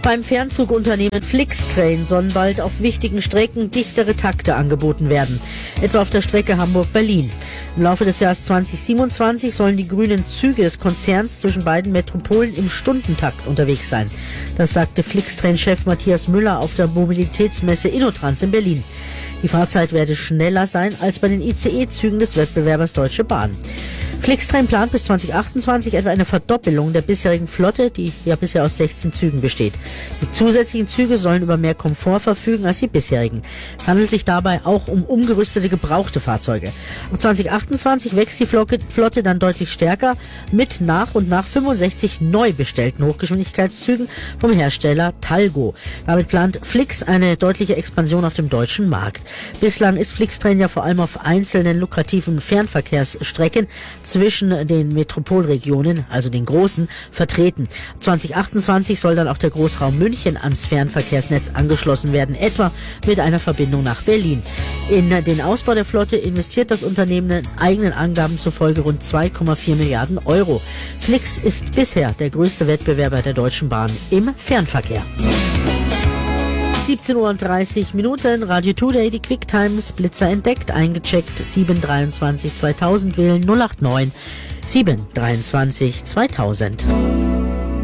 Beim Fernzugunternehmen Flixtrain sollen bald auf wichtigen Strecken dichtere Takte angeboten werden, etwa auf der Strecke Hamburg-Berlin. Im Laufe des Jahres 2027 sollen die grünen Züge des Konzerns zwischen beiden Metropolen im Stundentakt unterwegs sein. Das sagte Flixtrain-Chef Matthias Müller auf der Mobilitätsmesse InnoTrans in Berlin. Die Fahrzeit werde schneller sein als bei den ICE-Zügen des Wettbewerbers Deutsche Bahn. Flixtrain plant bis 2028 etwa eine Verdoppelung der bisherigen Flotte, die ja bisher aus 16 Zügen besteht. Die zusätzlichen Züge sollen über mehr Komfort verfügen als die bisherigen. Es handelt sich dabei auch um umgerüstete gebrauchte Fahrzeuge. Ab 2028 wächst die Flotte dann deutlich stärker mit nach und nach 65 neu bestellten Hochgeschwindigkeitszügen vom Hersteller Talgo. Damit plant Flix eine deutliche Expansion auf dem deutschen Markt. Bislang ist Flixtrain ja vor allem auf einzelnen lukrativen Fernverkehrsstrecken zwischen den Metropolregionen, also den großen, vertreten. 2028 soll dann auch der Großraum München ans Fernverkehrsnetz angeschlossen werden, etwa mit einer Verbindung nach Berlin. In den Ausbau der Flotte investiert das Unternehmen eigenen Angaben zufolge rund 2,4 Milliarden Euro. Flix ist bisher der größte Wettbewerber der Deutschen Bahn im Fernverkehr. 17:30 Uhr, Radio Today, die Quicktimes, Blitzer entdeckt, eingecheckt, 723 2000 wählen 089 723 2000.